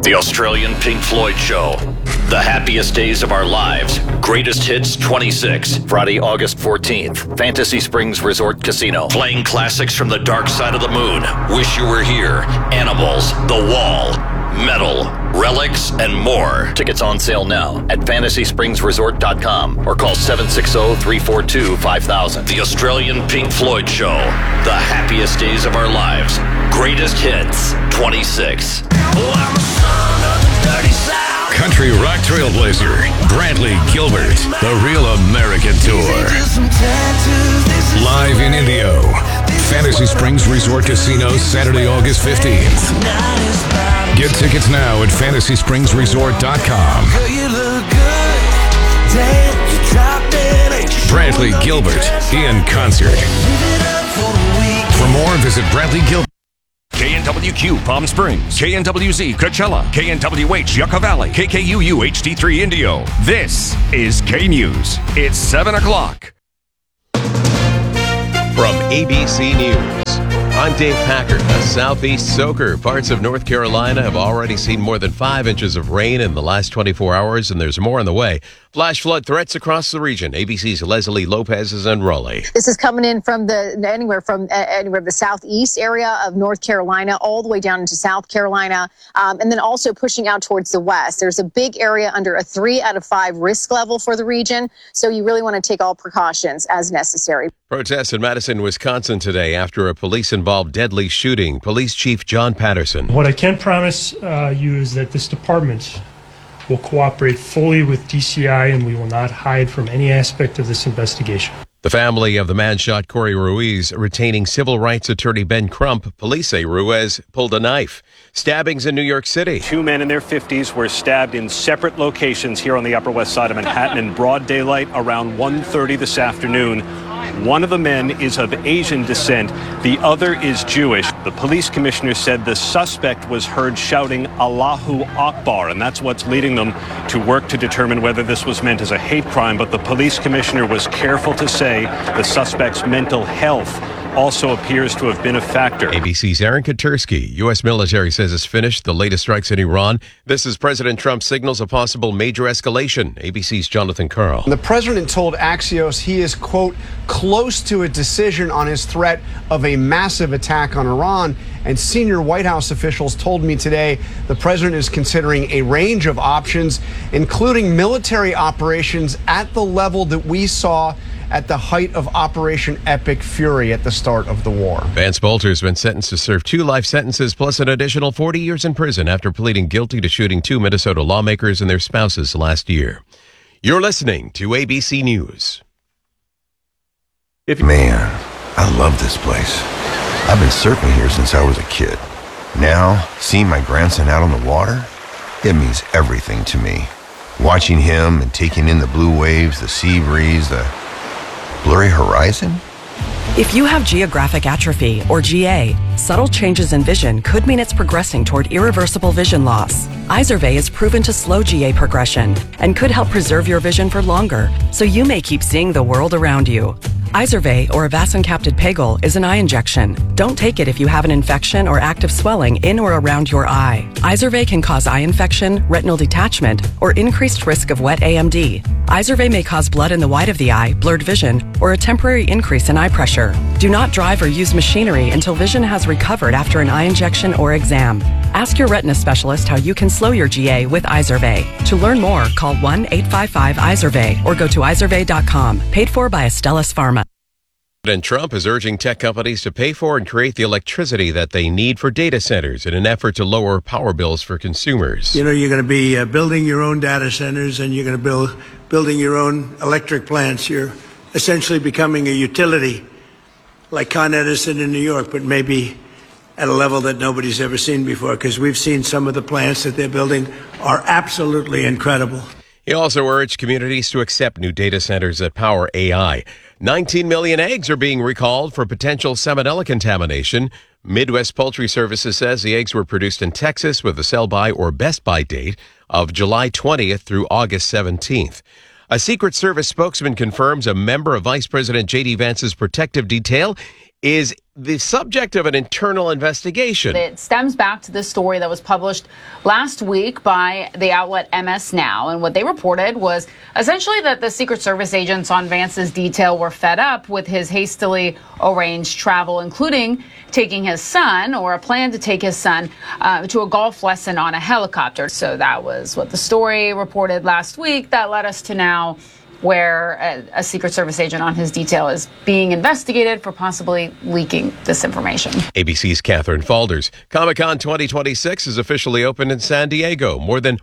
The Australian Pink Floyd Show. The Happiest Days of Our Lives. Greatest Hits 26. Friday, August 14th. Fantasy Springs Resort Casino. Playing classics from the dark side of the moon. Wish You Were Here. Animals. The Wall. Metal. Relics and more. Tickets on sale now at fantasyspringsresort.com or call 760-342-5000. The Australian Pink Floyd Show. The Happiest Days of Our Lives. Greatest Hits 26. Country rock trailblazer Bradley Gilbert, the Real American Tour. Live in Indio. Fantasy Springs Resort Casino, Saturday, August 15th. Get tickets now at fantasyspringsresort.com. Bradley Gilbert in concert. For more, visit Bradley Gilbert. KNWQ Palm Springs, KNWZ Coachella, KNWH Yucca Valley, KKUU HD3 Indio. This is K News. It's 7 o'clock. From ABC News, I'm Dave Packard. A southeast soaker. Parts of North Carolina have already seen more than 5 inches of rain in the last 24 hours, and there's more on the way. Flash flood threats across the region. ABC's Leslie Lopez is in Raleigh. This is coming in from anywhere the southeast area of North Carolina all the way down into South Carolina, and then also pushing out towards the west. There's a big area under a 3 out of 5 risk level for the region, so you really want to take all precautions as necessary. Protests in Madison, Wisconsin today after a police-involved deadly shooting. Police Chief John Patterson. What I can promise you is that this department will cooperate fully with DCI, and we will not hide from any aspect of this investigation. The family of the man shot Corey Ruiz retaining civil rights attorney Ben Crump. Police say Ruiz pulled a knife. Stabbings in New York City. 2 men in their 50s were stabbed in separate locations here on the Upper West Side of Manhattan in broad daylight around 1:30 this afternoon. One of the men is of Asian descent. The other is Jewish. The police commissioner said the suspect was heard shouting Allahu Akbar, and that's what's leading them to work to determine whether this was meant as a hate crime. But the police commissioner was careful to say the suspect's mental health also appears to have been a factor. ABC's Aaron Katersky. U.S. military says it's finished the latest strikes in Iran. This is President Trump signals a possible major escalation. ABC's Jonathan Karl. The president told Axios he is, quote, close to a decision on his threat of a massive attack on Iran. And senior White House officials told me today the president is considering a range of options, including military operations at the level that we saw at the height of Operation Epic Fury at the start of the war. Vance Bolter has been sentenced to serve 2 life sentences plus an additional 40 years in prison after pleading guilty to shooting 2 Minnesota lawmakers and their spouses last year. You're listening to ABC News. Man, I love this place. I've been surfing here since I was a kid. Now, seeing my grandson out on the water, it means everything to me. Watching him and taking in the blue waves, the sea breeze, the blurry horizon? If you have geographic atrophy, or GA, subtle changes in vision could mean it's progressing toward irreversible vision loss. Izervay is proven to slow GA progression and could help preserve your vision for longer, so you may keep seeing the world around you. Izervay, or avacincaptad pegol, is an eye injection. Don't take it if you have an infection or active swelling in or around your eye. Izervay can cause eye infection, retinal detachment, or increased risk of wet AMD. Izervay may cause blood in the white of the eye, blurred vision, or a temporary increase in eye pressure. Do not drive or use machinery until vision has recovered after an eye injection or exam. Ask your retina specialist how you can slow your GA with Izervay. To learn more, call 1-855-IZERVAY or go to izervay.com. Paid for by Astellas Pharma. President Trump is urging tech companies to pay for and create the electricity that they need for data centers in an effort to lower power bills for consumers. You know, you're going to be building your own data centers, and you're going to building your own electric plants. You're essentially becoming a utility like Con Edison in New York, but maybe at a level that nobody's ever seen before, because we've seen some of the plants that they're building are absolutely incredible. He also urged communities to accept new data centers that power AI. 19 million eggs are being recalled for potential salmonella contamination. Midwest Poultry Services says the eggs were produced in Texas with a sell-by or best-by date of July 20th through August 17th. A Secret Service spokesman confirms a member of Vice President J.D. Vance's protective detail is the subject of an internal investigation. It stems back to this story that was published last week by the outlet MS Now. And what they reported was essentially that the Secret Service agents on Vance's detail were fed up with his hastily arranged travel, including taking his son, or a plan to take his son, to a golf lesson on a helicopter. So that was what the story reported last week. That led us to now, where a Secret Service agent on his detail is being investigated for possibly leaking this information. ABC's Catherine Falders. Comic-Con 2026 is officially open in San Diego. More than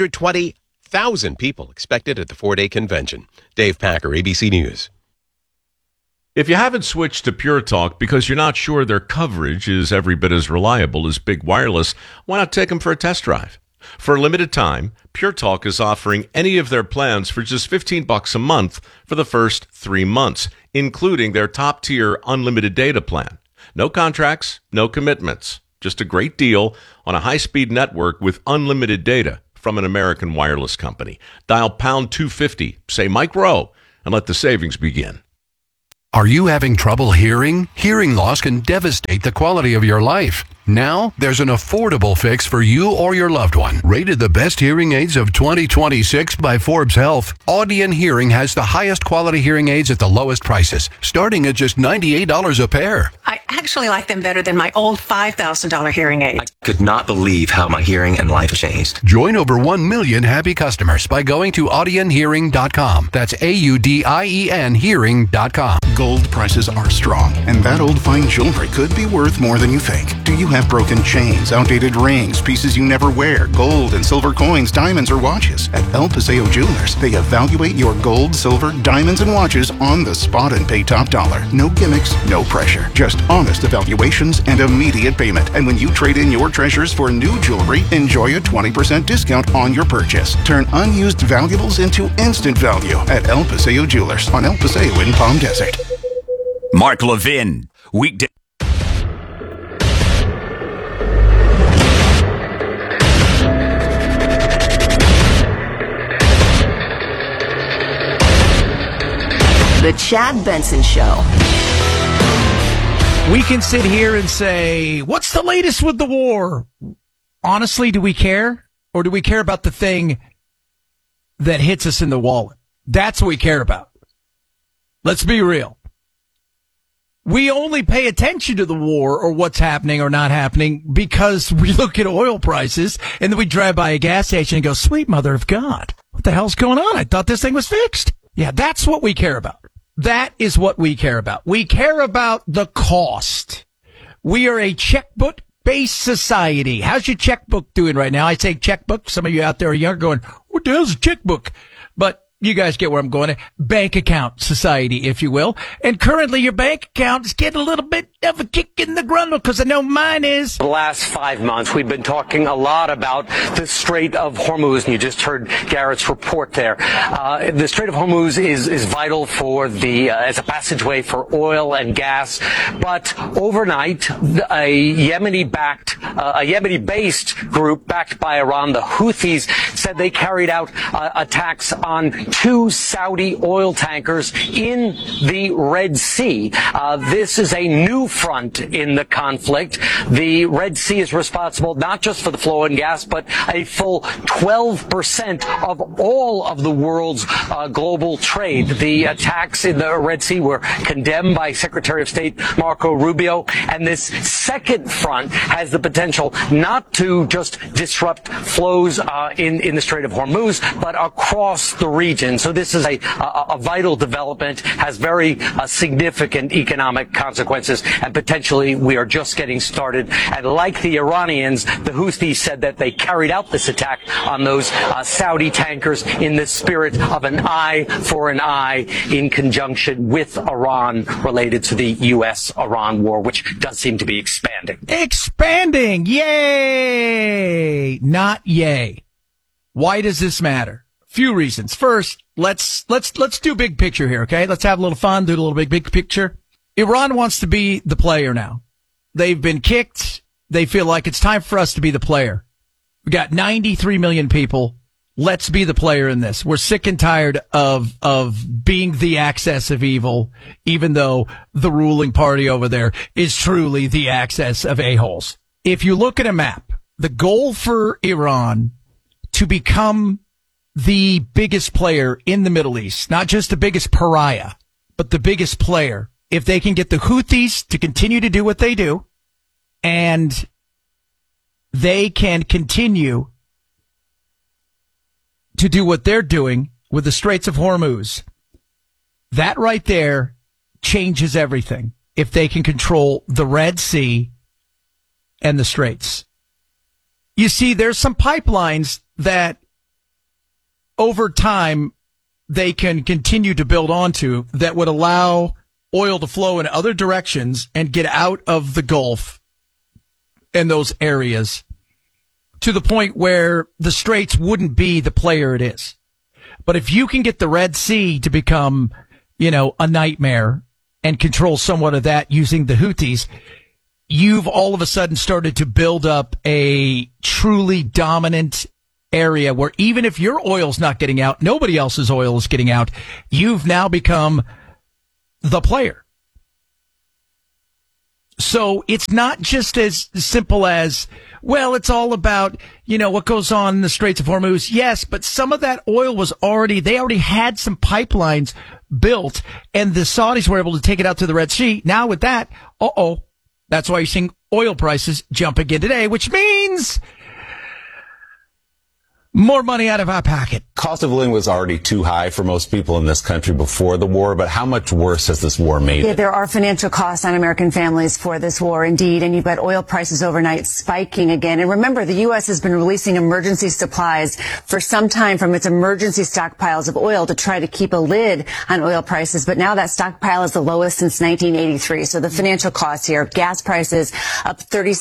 120,000 people expected at the 4-day convention. Dave Packer, ABC News. If you haven't switched to Pure Talk because you're not sure their coverage is every bit as reliable as Big Wireless, why not take them for a test drive? For a limited time, Pure Talk is offering any of their plans for just $15 a month for the first 3 months, including their top-tier unlimited data plan. No contracts, no commitments. Just a great deal on a high-speed network with unlimited data from an American wireless company. Dial pound 250, say Mike Rowe, and let the savings begin. Are you having trouble hearing? Hearing loss can devastate the quality of your life. Now, there's an affordable fix for you or your loved one. Rated the best hearing aids of 2026 by Forbes Health, Audion Hearing has the highest quality hearing aids at the lowest prices, starting at just $98 a pair. I actually like them better than my old $5,000 hearing aid. I could not believe how my hearing and life changed. Join over 1 million happy customers by going to audionhearing.com. That's AUDIEN hearing.com. Gold prices are strong, and that old fine jewelry could be worth more than you think. Do you have broken chains, outdated rings, pieces you never wear, gold and silver coins, diamonds, or watches? At El Paseo Jewelers, they evaluate your gold, silver, diamonds, and watches on the spot and pay top dollar. No gimmicks, no pressure. Just honest evaluations and immediate payment. And when you trade in your treasures for new jewelry, enjoy a 20% discount on your purchase. Turn unused valuables into instant value at El Paseo Jewelers on El Paseo in Palm Desert. Mark Levin, weekday. The Chad Benson Show. We can sit here and say, what's the latest with the war? Honestly, do we care? Or do we care about the thing that hits us in the wallet? That's what we care about. Let's be real. We only pay attention to the war or what's happening or not happening because we look at oil prices and then we drive by a gas station and go, sweet mother of God, what the hell's going on? I thought this thing was fixed. Yeah, that's what we care about. That is what we care about. We care about the cost. We are a checkbook-based society. How's your checkbook doing right now? I say checkbook. Some of you out there are younger going, what the hell's a checkbook? But you guys get where I'm going. Bank account society, if you will. And currently your bank account is getting a little bit of a kick in the grundle because I know mine is. The last 5 months, we've been talking a lot about the Strait of Hormuz, and you just heard Garrett's report there. The Strait of Hormuz is vital for as a passageway for oil and gas. But overnight, a Yemeni-based group backed by Iran, the Houthis, said they carried out attacks on 2 Saudi oil tankers in the Red Sea. This is a new front in the conflict. The Red Sea is responsible not just for the flow in gas, but a full 12% of all of the world's global trade. The attacks in the Red Sea were condemned by Secretary of State Marco Rubio, and this second front has the potential not to just disrupt flows in the Strait of Hormuz, but across the region. So this is a vital development, has very significant economic consequences, and potentially we are just getting started. And like the Iranians, the Houthis said that they carried out this attack on those Saudi tankers in the spirit of an eye for an eye in conjunction with Iran related to the U.S.-Iran war, which does seem to be expanding. Expanding! Yay! Not yay. Why does this matter? Few reasons. First, let's do big picture here, okay? Let's have a little fun, do a little big picture. Iran wants to be the player now. They've been kicked. They feel like it's time for us to be the player. We got 93 million people Let's be the player in this. We're sick and tired of being the axis of evil, even though the ruling party over there is truly the axis of a-holes. If you look at a map, the goal for Iran to become the biggest player in the Middle East, not just the biggest pariah, but the biggest player, if they can get the Houthis to continue to do what they do, and they can continue to do what they're doing with the Straits of Hormuz, that right there changes everything. If they can control the Red Sea and the Straits. You see, there's some pipelines that over time they can continue to build onto that would allow oil to flow in other directions and get out of the Gulf and those areas, to the point where the Straits wouldn't be the player it is. But if you can get the Red Sea to become, a nightmare and control somewhat of that using the Houthis, you've all of a sudden started to build up a truly dominant area where even if your oil's not getting out, nobody else's oil is getting out. You've now become the player. So it's not just as simple as, well, it's all about, what goes on in the Straits of Hormuz. Yes, but some of that oil they already had some pipelines built, and the Saudis were able to take it out to the Red Sea. Now with that, that's why you're seeing oil prices jump again today, which means more money out of our pocket. Cost of living was already too high for most people in this country before the war, but how much worse has this war made it? There are financial costs on American families for this war, indeed, and you've got oil prices overnight spiking again. And remember, the U.S. has been releasing emergency supplies for some time from its emergency stockpiles of oil to try to keep a lid on oil prices, but now that stockpile is the lowest since 1983. So the financial costs here, gas prices up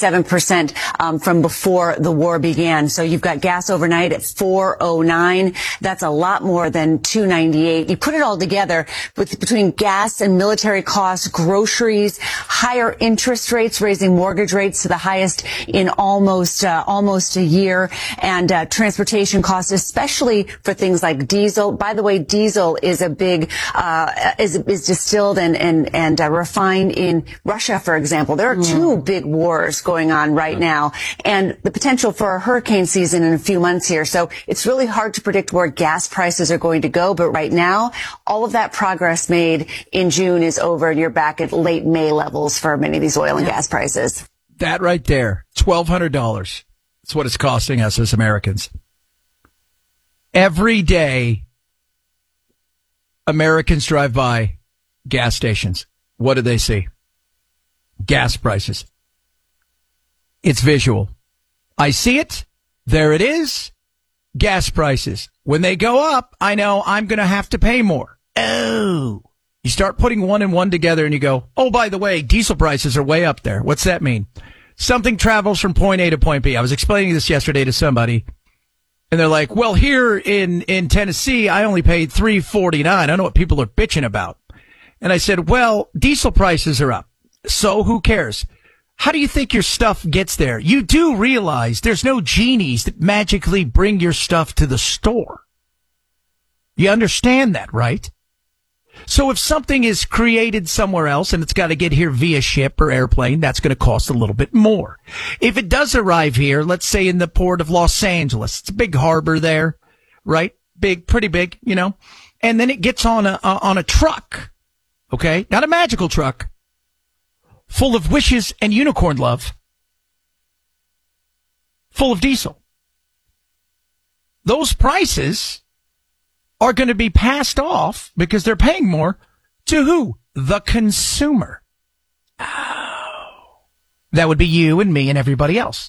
37% from before the war began. So you've got gas overnight at $4.09. That's a lot more than $2.98. You put it all together between gas and military costs, groceries, higher interest rates, raising mortgage rates to the highest in almost a year, and transportation costs, especially for things like diesel. By the way, diesel is a big is distilled and refined in Russia, for example. There are two big wars going on right now, and the potential for a hurricane season in a few months here. So it's really hard to predict where gas prices are going to go. But right now, all of that progress made in June is over, and you're back at late May levels for many of these oil and gas prices. That right there, $1,200. That's what it's costing us as Americans. Every day, Americans drive by gas stations. What do they see? Gas prices. It's visual. I see it. There it is. Gas prices. When they go up, I know I'm going to have to pay more. Oh. You start putting one and one together and you go, oh, by the way, diesel prices are way up there. What's that mean? Something travels from point A to point B. I was explaining this yesterday to somebody, and they're like, well, here in Tennessee, I only paid $3.49. I don't know what people are bitching about. And I said, well, diesel prices are up. So who cares? How do you think your stuff gets there? You do realize there's no genies that magically bring your stuff to the store. You understand that, right? So if something is created somewhere else and it's got to get here via ship or airplane, that's going to cost a little bit more. If it does arrive here, let's say in the port of Los Angeles, it's a big harbor there, right? Big, pretty big, and then it gets on a truck, okay? Not a magical truck, full of wishes and unicorn love, full of diesel. Those prices are going to be passed off because they're paying more to who? The consumer. Oh. That would be you and me and everybody else.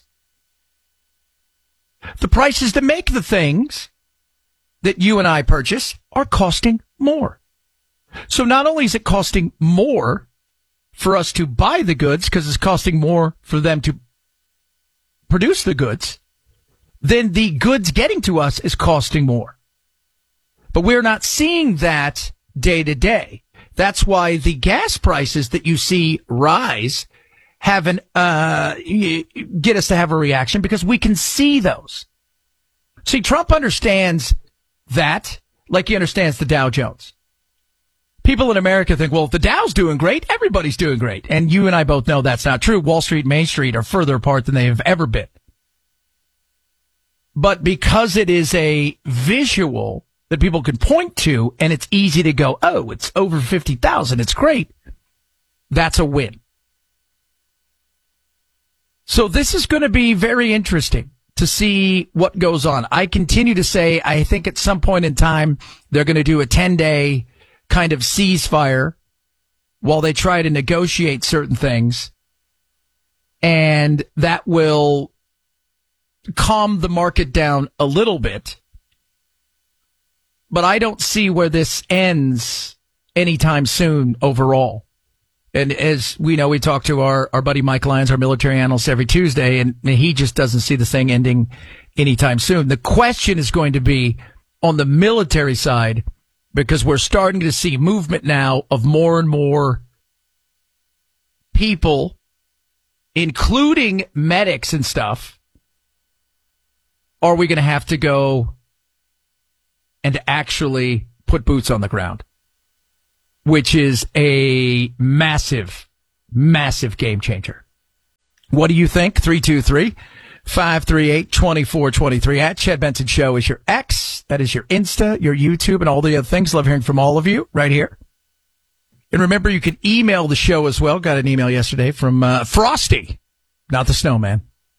The prices to make the things that you and I purchase are costing more. So not only is it costing more for us to buy the goods because it's costing more for them to produce the goods, then the goods getting to us is costing more. But we're not seeing that day to day. That's why the gas prices that you see rise get us to have a reaction, because we can see those. See, Trump understands that like he understands the Dow Jones. People in America think, well, if the Dow's doing great, everybody's doing great. And you and I both know that's not true. Wall Street and Main Street are further apart than they have ever been. But because it is a visual that people can point to, and it's easy to go, oh, it's over 50,000, it's great, that's a win. So this is going to be very interesting to see what goes on. I continue to say, I think at some point in time, they're going to do a 10-day kind of ceasefire while they try to negotiate certain things. And that will calm the market down a little bit. But I don't see where this ends anytime soon overall. And as we know, we talk to our buddy Mike Lyons, our military analyst, every Tuesday, and he just doesn't see the thing ending anytime soon. The question is going to be on the military side, because we're starting to see movement now of more and more people, including medics and stuff. Are we going to have to go and actually put boots on the ground? Which is a massive, massive game changer. What do you think? 323-538-2423. At Chad Benson Show is your X. That is your Insta, your YouTube, and all the other things. Love hearing from all of you right here. And remember, you can email the show as well. Got an email yesterday from Frosty, not the snowman.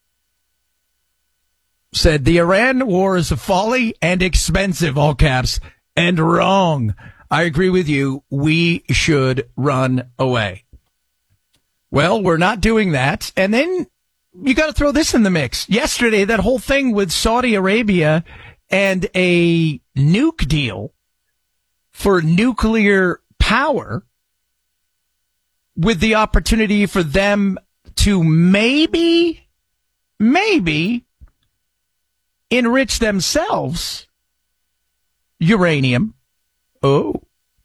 Said, the Iran war is a folly and expensive, all caps, and wrong. I agree with you. We should run away. Well, we're not doing that. And then you got to throw this in the mix. Yesterday, that whole thing with Saudi Arabia and a nuke deal for nuclear power with the opportunity for them to maybe enrich themselves uranium. Oh.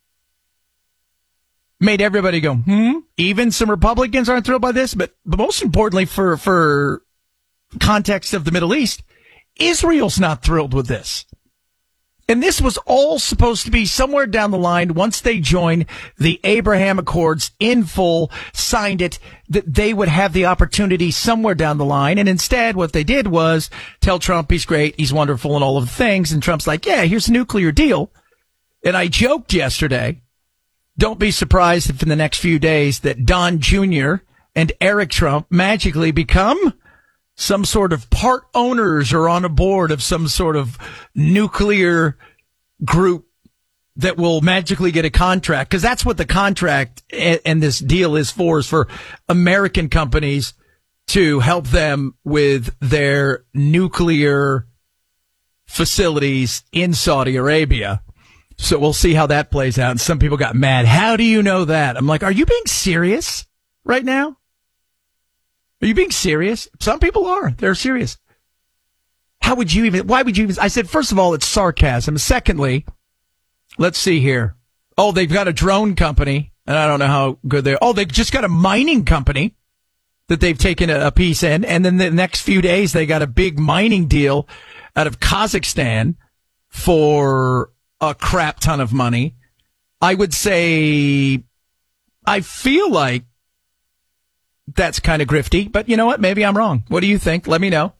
Made everybody go, Even some Republicans aren't thrilled by this, but most importantly for context of the Middle East, Israel's not thrilled with this. And this was all supposed to be somewhere down the line, once they joined the Abraham Accords in full, signed it, that they would have the opportunity somewhere down the line. And instead, what they did was tell Trump he's great, he's wonderful, and all of the things. And Trump's like, yeah, here's a nuclear deal. And I joked yesterday, don't be surprised if in the next few days that Don Jr. and Eric Trump magically become some sort of part owners or on a board of some sort of nuclear group that will magically get a contract. Because that's what the contract and this deal is for American companies to help them with their nuclear facilities in Saudi Arabia. So we'll see how that plays out. And some people got mad. How do you know that? I'm like, are you being serious right now? Are you being serious? Some people are. They're serious. Why would you even? I said, first of all, it's sarcasm. Secondly, let's see here. Oh, they've got a drone company, and I don't know how good they are. Oh, they've just got a mining company that they've taken a piece in. And then the next few days, they got a big mining deal out of Kazakhstan for a crap ton of money. I would say, I feel like that's kind of grifty, but you know what? Maybe I'm wrong. What do you think? Let me know.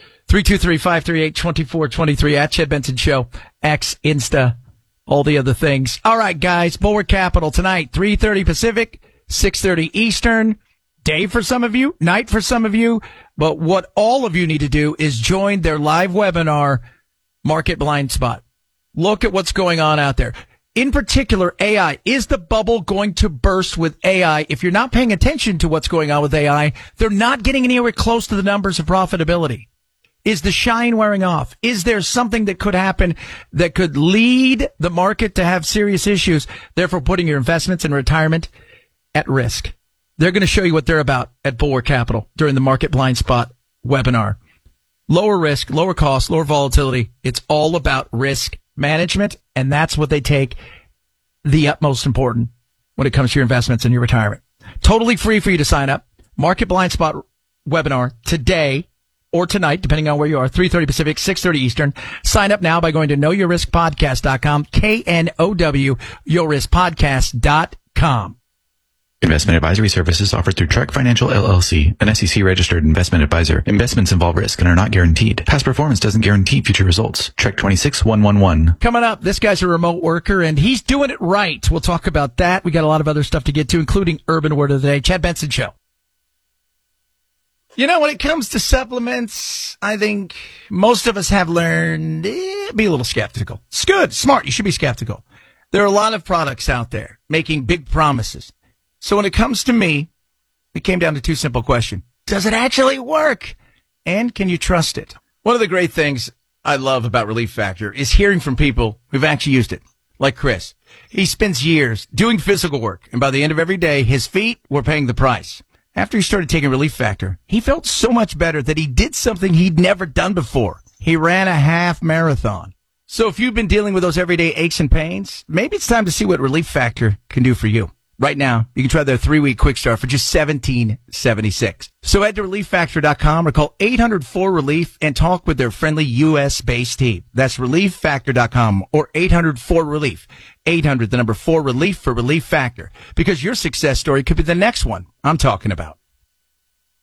323-538-2423 at Chad Benson Show, X, Insta, all the other things. All right, guys, Bulwark Capital tonight, 3:30 Pacific, 6:30 Eastern. Day for some of you, night for some of you. But what all of you need to do is join their live webinar, Market Blind Spot. Look at what's going on out there. In particular, AI. Is the bubble going to burst with AI? If you're not paying attention to what's going on with AI, they're not getting anywhere close to the numbers of profitability. Is the shine wearing off? Is there something that could happen that could lead the market to have serious issues, therefore putting your investments and retirement at risk? They're going to show you what they're about at Bulwark Capital during the Market Blind Spot webinar. Lower risk, lower cost, lower volatility. It's all about risk management, and that's what they take the utmost important when it comes to your investments and your retirement. Totally free for you to sign up. Market Blind Spot webinar today, or tonight, depending on where you are, 3:30 Pacific, 6:30 Eastern. Sign up now by going to knowyourriskpodcast.com, KNOW, yourriskpodcast.com. Investment advisory services offered through Trek Financial LLC, an SEC-registered investment advisor. Investments involve risk and are not guaranteed. Past performance doesn't guarantee future results. Trek 26111. Coming up, this guy's a remote worker, and he's doing it right. We'll talk about that. We got a lot of other stuff to get to, including Urban Word of the Day. Chad Benson Show. You know, when it comes to supplements, I think most of us have learned be a little skeptical. It's good, smart. You should be skeptical. There are a lot of products out there making big promises. So when it comes to me, it came down to two simple questions. Does it actually work? And can you trust it? One of the great things I love about Relief Factor is hearing from people who've actually used it, like Chris. He spends years doing physical work, and by the end of every day, his feet were paying the price. After he started taking Relief Factor, he felt so much better that he did something he'd never done before. He ran a half marathon. So if you've been dealing with those everyday aches and pains, maybe it's time to see what Relief Factor can do for you. Right now, you can try their 3-week quick start for just $17.76. So head to ReliefFactor.com or call 800-4RELIEF and talk with their friendly U.S.-based team. That's ReliefFactor.com or 800-4RELIEF. 800, the number 4, RELIEF for Relief Factor. Because your success story could be the next one I'm talking about.